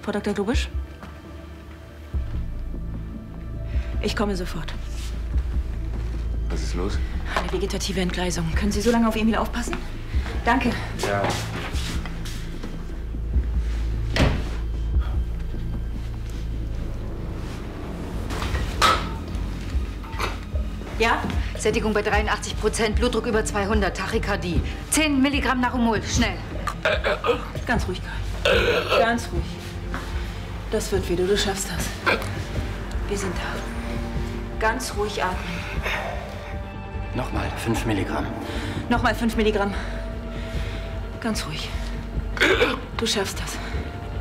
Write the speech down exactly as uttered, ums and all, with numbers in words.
Frau Doktor Grubisch? Ich komme sofort. Was ist los? Eine vegetative Entgleisung. Können Sie so lange auf Emil aufpassen? Danke. Ja. Ja? Sättigung bei dreiundachtzig Prozent, Blutdruck über zweihundert, Tachykardie. zehn Milligramm Narumol, schnell. Ganz ruhig, Karl. Ganz ruhig. Das wird wieder, du schaffst das. Wir sind da. Ganz ruhig atmen. Nochmal fünf Milligramm. Nochmal fünf Milligramm. Ganz ruhig. Du schaffst das.